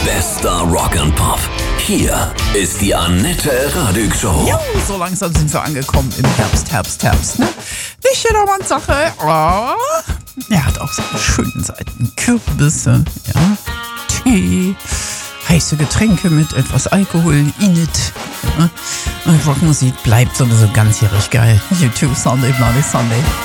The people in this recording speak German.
Bester Rock and Pop. Hier ist die Annette Radig Show. Jo, so langsam sind wir angekommen im Herbst, ne? Nicht jedermanns Sache. Oh. Er hat auch seine schönen Seiten. Kürbisse, ja, Tee, heiße Getränke mit etwas Alkohol in it. Ja. Und Rockmusik bleibt sowieso ganzjährig geil. YouTube Sunday, Bloody Sunday.